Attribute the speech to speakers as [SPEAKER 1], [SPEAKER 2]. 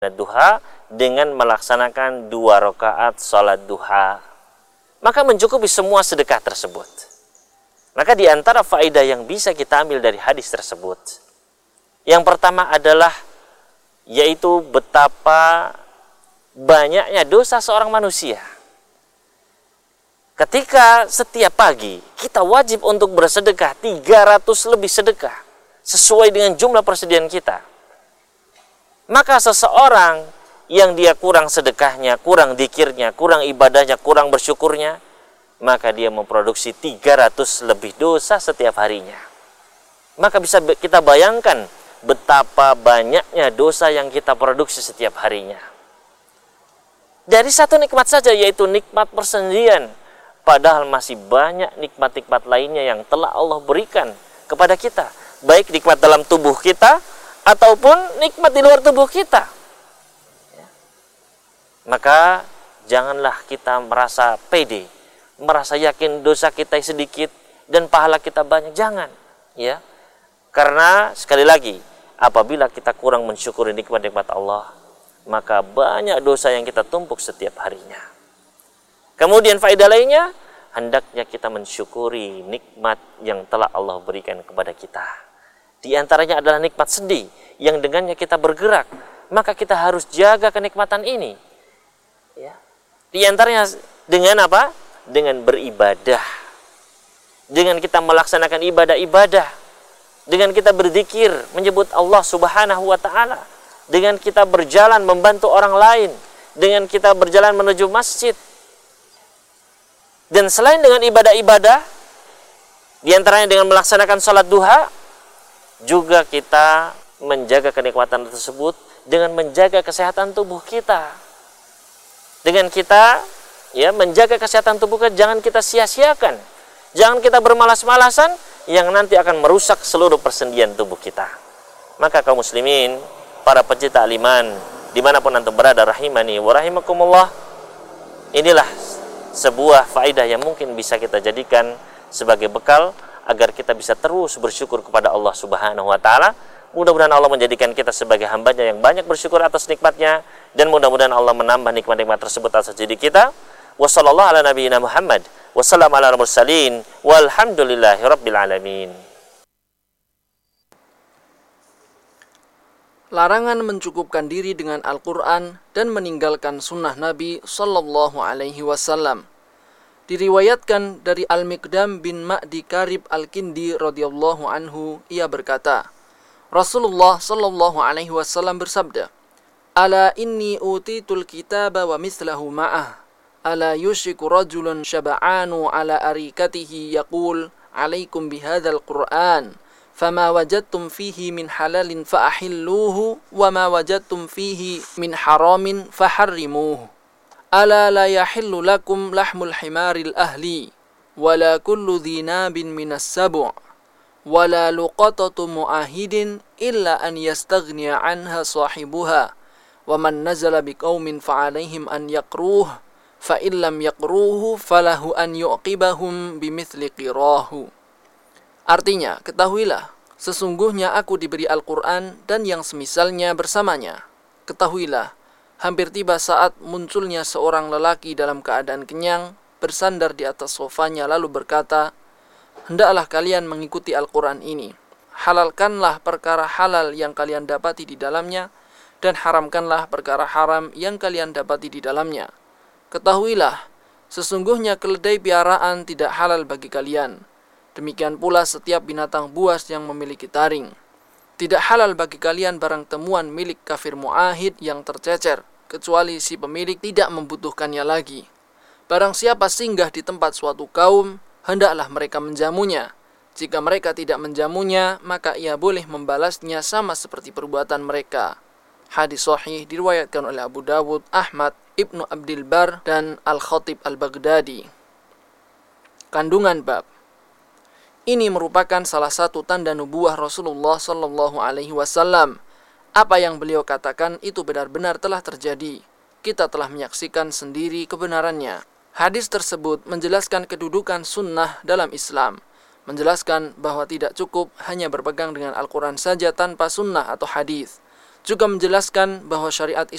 [SPEAKER 1] duha dengan melaksanakan 2 rakaat salat duha. Maka mencukupi semua sedekah tersebut. Maka di antara faedah yang bisa kita ambil dari hadis tersebut, yang pertama adalah yaitu betapa banyaknya dosa seorang manusia. Ketika setiap pagi kita wajib untuk bersedekah 300 lebih sedekah sesuai dengan jumlah persediaan kita. Maka seseorang yang dia kurang sedekahnya, kurang dzikirnya, kurang ibadahnya, kurang bersyukurnya, maka dia memproduksi 300 lebih dosa setiap harinya. Maka bisa kita bayangkan betapa banyaknya dosa yang kita produksi setiap harinya. Dari satu nikmat saja, yaitu nikmat persendirian, padahal masih banyak nikmat-nikmat lainnya yang telah Allah berikan kepada kita, baik nikmat dalam tubuh kita ataupun nikmat di luar tubuh kita. Maka janganlah kita merasa pede, merasa yakin dosa kita sedikit dan pahala kita banyak. Jangan, ya. Karena sekali lagi, apabila kita kurang mensyukuri nikmat-nikmat Allah, maka banyak dosa yang kita tumpuk setiap harinya. Kemudian faedah lainnya, hendaknya kita mensyukuri nikmat yang telah Allah berikan kepada kita. Di antaranya adalah nikmat sendi yang dengannya kita bergerak. Maka kita harus jaga kenikmatan ini. Ya. Di antaranya dengan apa? Dengan beribadah. Dengan kita melaksanakan ibadah-ibadah. Dengan kita berzikir, menyebut Allah Subhanahu wa ta'ala. Dengan kita berjalan membantu orang lain. Dengan kita berjalan menuju masjid. Dan selain dengan ibadah-ibadah, di antaranya dengan melaksanakan salat duha, juga kita menjaga kenikmatan tersebut dengan menjaga kesehatan tubuh kita. Dengan kita menjaga kesehatan tubuh kita, jangan kita sia-siakan. Jangan kita bermalas-malasan yang nanti akan merusak seluruh persendian tubuh kita. Maka kaum muslimin, para pecinta aliman, dimanapun antum berada, rahimani wa rahimakumullah, inilah sebuah faedah yang mungkin bisa kita jadikan sebagai bekal agar kita bisa terus bersyukur kepada Allah Subhanahu wa ta'ala. Mudah-mudahan Allah menjadikan kita sebagai hambanya yang banyak bersyukur atas nikmatnya, dan mudah-mudahan Allah menambah nikmat-nikmat tersebut atas diri kita. Wassallallahu ala nabiyyina Muhammad wassalamu ala mursalin walhamdulillahi rabbil alamin.
[SPEAKER 2] Larangan mencukupkan diri dengan Al-Quran dan meninggalkan sunnah Nabi Sallallahu Alaihi Wasallam. Diriwayatkan dari Al-Miqdam bin Ma'di Karib Al-Kindi radhiyallahu anhu, ia berkata, Rasulullah Sallallahu Alaihi Wasallam bersabda, Ala inni utitul kitaba wa mislahu ma'ah, ala yushiku rajulun syaba'anu ala arikatihi yaqul, alaikum bihadzal Qur'an, فما وجدتم فيه من حلال فأحلوه وما وجدتم فيه من حرام فحرموه ألا لا يحل لكم لحم الحمار الأهلي ولا كل ذي ناب من السبع ولا لقطة معاهد إلا أن يستغني عنها صاحبها ومن نزل بقوم فعليهم أن يقروه فإن لم يقروه فله أن يعقبهم بمثل قراه. Artinya, ketahuilah, sesungguhnya aku diberi Al-Quran dan yang semisalnya bersamanya. Ketahuilah, hampir tiba saat munculnya seorang lelaki dalam keadaan kenyang, bersandar di atas sofanya lalu berkata, hendaklah kalian mengikuti Al-Quran ini. Halalkanlah perkara halal yang kalian dapati di dalamnya, dan haramkanlah perkara haram yang kalian dapati di dalamnya. Ketahuilah, sesungguhnya keledai piaraan tidak halal bagi kalian. Demikian pula setiap binatang buas yang memiliki taring. Tidak halal bagi kalian barang temuan milik kafir mu'ahid yang tercecer, kecuali si pemilik tidak membutuhkannya lagi. Barang siapa singgah di tempat suatu kaum, hendaklah mereka menjamunya. Jika mereka tidak menjamunya, maka ia boleh membalasnya sama seperti perbuatan mereka. Hadis sahih diriwayatkan oleh Abu Dawud, Ahmad, Ibnu Abdil Bar, dan Al-Khatib Al-Baghdadi. Kandungan bab. Ini merupakan salah satu tanda nubuwah Rasulullah Sallallahu Alaihi Wasallam. Apa yang beliau katakan itu benar-benar telah terjadi. Kita telah menyaksikan sendiri kebenarannya. Hadis tersebut menjelaskan kedudukan sunnah dalam Islam. Menjelaskan bahwa tidak cukup hanya berpegang dengan Al-Quran saja tanpa sunnah atau hadis. juga menjelaskan bahwa syariat